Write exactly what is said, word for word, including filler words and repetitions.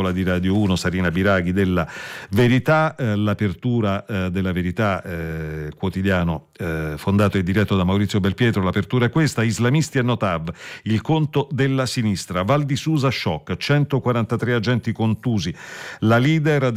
Nicola di Radio uno, Sarina Biraghi della Verità. Eh, l'apertura eh, della Verità, eh, quotidiano eh, fondato e diretto da Maurizio Belpietro. L'apertura è questa: islamisti a Notav, il conto della sinistra. Val di Susa shock, centoquarantatré agenti contusi. La leader